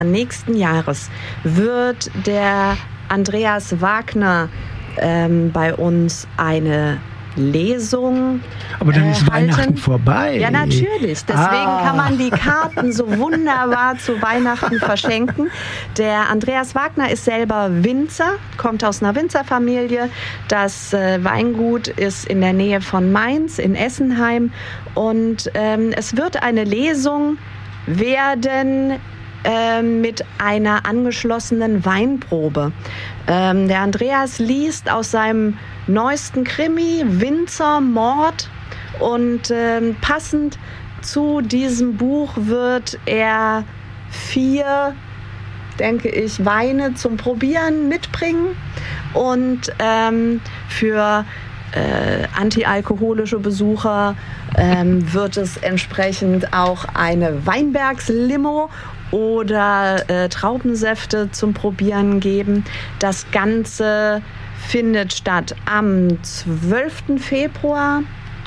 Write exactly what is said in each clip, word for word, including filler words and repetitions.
nächsten Jahres wird der Andreas Wagner ähm, bei uns eine Lesung. Aber dann ist äh, Weihnachten vorbei. Ja, natürlich. Deswegen ah. kann man die Karten so wunderbar zu Weihnachten verschenken. Der Andreas Wagner ist selber Winzer, kommt aus einer Winzerfamilie. Das äh, Weingut ist in der Nähe von Mainz, in Essenheim. Und ähm, es wird eine Lesung werden ähm, mit einer angeschlossenen Weinprobe. Ähm, der Andreas liest aus seinem neuesten Krimi Winzer Mord und ähm, passend zu diesem Buch wird er vier, denke ich, Weine zum Probieren mitbringen und ähm, für äh, antialkoholische Besucher ähm, wird es entsprechend auch eine Weinbergslimo oder äh, Traubensäfte zum Probieren geben. Das Ganze findet statt am zwölften Februar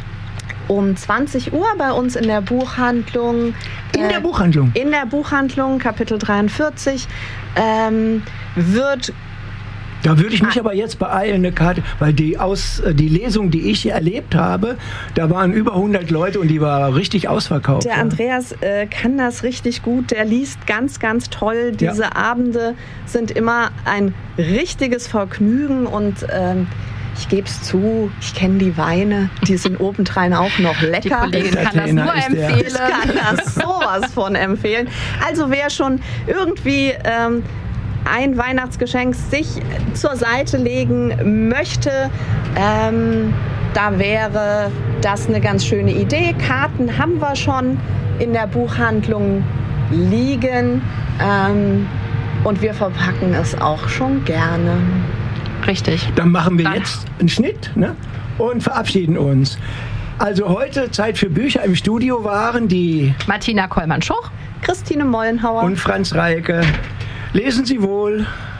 um zwanzig Uhr bei uns in der Buchhandlung. In äh, der Buchhandlung? In der Buchhandlung, Kapitel dreiundvierzig, ähm, wird... Da würde ich mich ah. aber jetzt beeilen, eine Karte, weil die, Aus, die Lesung, die ich erlebt habe, da waren über hundert Leute und die war richtig ausverkauft. Der Andreas äh, kann das richtig gut, der liest ganz, ganz toll. Diese ja. Abende sind immer ein richtiges Vergnügen und ähm, ich gebe es zu, ich kenne die Weine, die sind obendrein auch noch lecker. Die Kollegin kann das nur empfehlen. Ich kann das sowas von empfehlen. Also wer schon irgendwie... Ähm, ein Weihnachtsgeschenk sich zur Seite legen möchte, ähm, da wäre das eine ganz schöne Idee. Karten haben wir schon in der Buchhandlung liegen ähm, und wir verpacken es auch schon gerne. Richtig. Dann machen wir Dann. jetzt einen Schnitt, ne? Und verabschieden uns. Also heute Zeit für Bücher. Im Studio waren die Martina Kollmann-Schuch, Christine Mollenhauer und Franz Reike. Lesen Sie wohl.